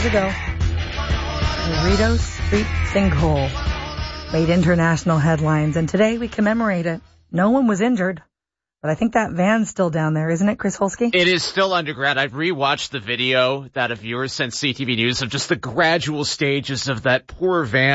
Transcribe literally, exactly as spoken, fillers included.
years ago. Cerritos Street sinkhole made international headlines, and today we commemorate it. No one was injured, but I think that van's still down there, isn't it, Chris Holsky? It is still underground. I've rewatched the video that a viewer sent C T V News of just the gradual stages of that poor van